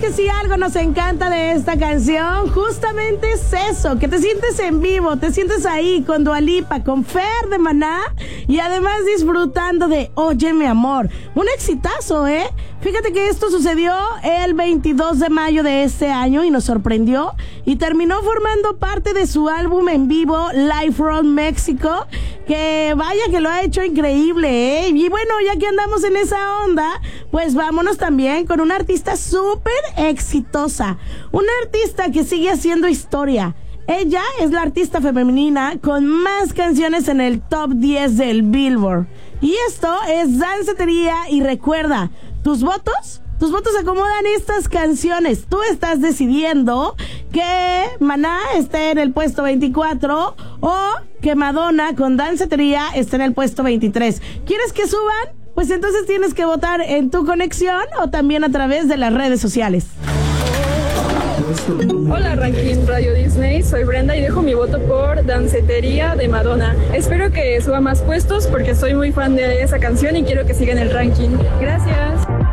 que si algo nos encanta de esta canción, justamente es eso, que te sientes en vivo, te sientes ahí con Dua Lipa, con Fer de Maná y además disfrutando de Oye mi amor. Un exitazo, ¿eh? Fíjate que esto sucedió el 22 de mayo de este año y nos sorprendió y terminó formando parte de su álbum en vivo Live from Mexico, que vaya que lo ha hecho increíble, ¿eh? Y bueno, ya que andamos en esa onda, pues vámonos también con una artista súper exitosa, una artista que sigue haciendo historia. Ella es la artista femenina con más canciones en el top 10 del Billboard. Y esto es Dancetería y recuerda, tus votos acomodan estas canciones. Tú estás decidiendo que Maná esté en el puesto 24 o que Madonna con Dancetería esté en el puesto 23. ¿Quieres que suban? Pues entonces tienes que votar en tu conexión o también a través de las redes sociales. Hola Ranking Radio Disney, soy Brenda y dejo mi voto por Dancetería de Madonna. Espero que suba más puestos porque soy muy fan de esa canción y quiero que siga en el ranking. Gracias.